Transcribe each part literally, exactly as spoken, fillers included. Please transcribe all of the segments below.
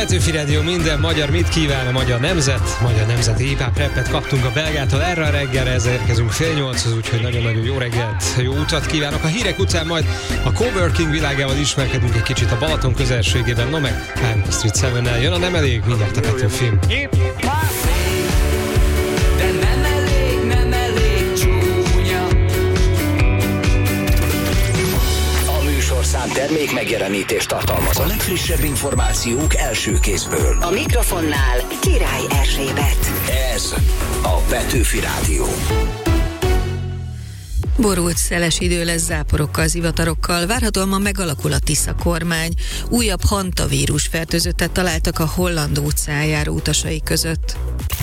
Petőfi Rádió, minden magyar mit kíván, a magyar nemzet, magyar nemzeti hip-hop rappet kaptunk a belgától erre a reggelre, ezzel érkezünk fél nyolchoz, úgyhogy nagyon-nagyon jó reggelt, jó utat kívánok. A hírek után majd a coworking világával ismerkedünk egy kicsit a Balaton közelségében, no meg Pine Street Seven-nel jön a Nem elég, mindjárt a Petőfi. Szám termék megjelenítést tartalmaz. A legfrissebb információk első kézből. A mikrofonnál Király Erzsébet. Ez a Petőfi Rádió. Borult, szeles idő lesz záporokkal, zivatarokkal, várhatóan ma megalakul a Tisza kormány. Újabb hantavírus fertőzöttet találtak a Holland óceán járó utasai között.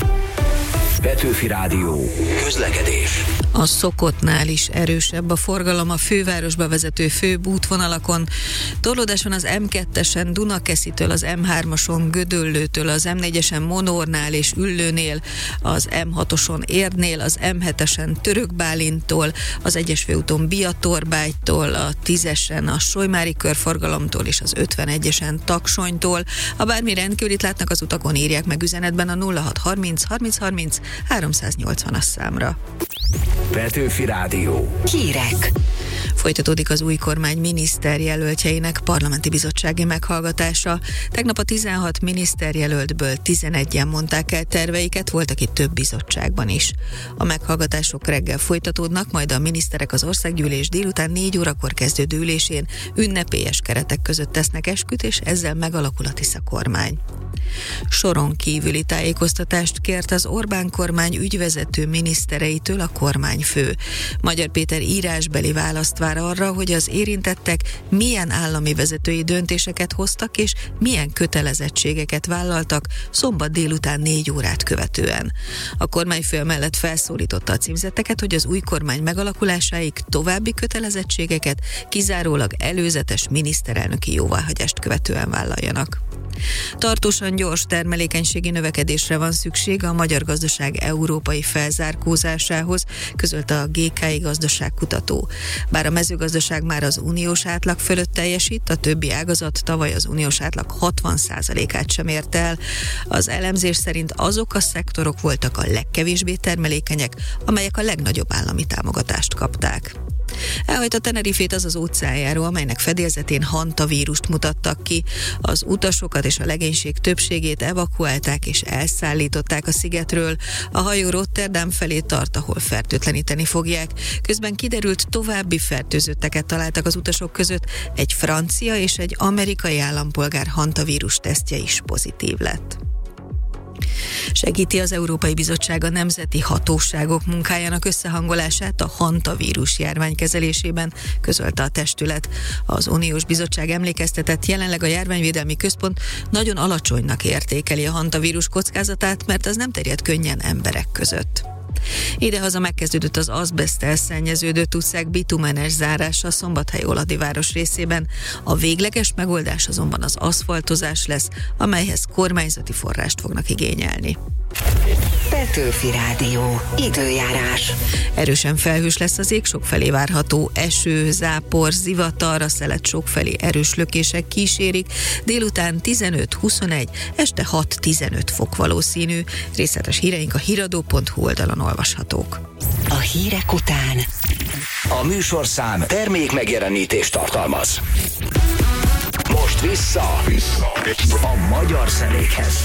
Petőfi Rádió. Közlekedés. A szokottnál is erősebb a forgalom a fővárosba vezető főbb útvonalakon. Torlódás van az em kettesen Dunakeszitől, az em hármason Gödöllőtől, az em négyesen Monornál és Üllőnél, az em hatoson Érdnél, az em hetesen Törökbálinttól, az egyes főúton Biatorbágytól, a tízesen a Solymári körforgalomtól és az ötvenegyesen Taksonytól. Ha bármi rendkívülit látnak az utakon, írják meg üzenetben a nulla hat harminc harminc harminc háromszáznyolcvanas számra. Petőfi Rádió. Hírek. Folytatódik az új kormány miniszterjelöltjeinek parlamenti bizottsági meghallgatása. Tegnap a tizenhat miniszterjelöltből tizenegyen mondták el terveiket, voltak itt több bizottságban is. A meghallgatások reggel folytatódnak, majd a miniszterek az országgyűlés délután négy órakor kezdődő ülésén ünnepélyes keretek között tesznek esküt, és ezzel megalakul a Tisza kormány. Soron kívüli tájékoztatást kért az Orbán kormány ügyvezető minisztereitől a kormányfő. Magyar Péter írásbeli választ vár arra, hogy az érintettek milyen állami vezetői döntéseket hoztak és milyen kötelezettségeket vállaltak szombat délután négy órát követően. A kormányfő mellett felszólította a címzetteket, hogy az új kormány megalakulásáig további kötelezettségeket kizárólag előzetes miniszterelnöki jóváhagyást követően vállaljanak. Tartósan gyors termelékenységi növekedésre van szükség a magyar gazdaság európai felzárkózásához, közölte a gé ká i gazdaságkutató. Bár a mezőgazdaság már az uniós átlag fölött teljesít, a többi ágazat tavaly az uniós átlag hatvan százalékát sem ért el. Az elemzés szerint azok a szektorok voltak a legkevésbé termelékenyek, amelyek a legnagyobb állami támogatást kapták. Elhajt a Tenerifét az az óceánjáró, amelynek fedélzetén hantavírust mutattak ki. Az utasokat és a legénység többségét evakuálták és elszállították a szigetről. A hajó Rotterdam felé tart, ahol fertőtleníteni fogják. Közben kiderült, további fertőzötteket találtak az utasok között, egy francia és egy amerikai állampolgár hantavírus tesztje is pozitív lett. Segíti az Európai Bizottság a nemzeti hatóságok munkájának összehangolását a hantavírus járvány kezelésében, közölte a testület. Az Uniós Bizottság emlékeztetett, jelenleg a Járványvédelmi Központ nagyon alacsonynak értékeli a hantavírus kockázatát, mert az nem terjed könnyen emberek között. Idehaza megkezdődött az azbeszttel szennyeződött utcák bitumenes zárása Szombathely-Oladi város részében. A végleges megoldás azonban az aszfaltozás lesz, amelyhez kormányzati forrást fognak igényelni. Petőfi Rádió. Időjárás. Erősen felhős lesz az ég, sokfelé várható eső, zápor, zivatar, a szelet sokfelé erős lökések kísérik, délután tizenöt huszonegy, este hat tizenöt fok valószínű. Részletes híreink a híradó pont hu oldalon olvashatók. A hírek után A műsorszám termék megjelenítést tartalmaz. Most vissza, vissza. a magyar zenékhez.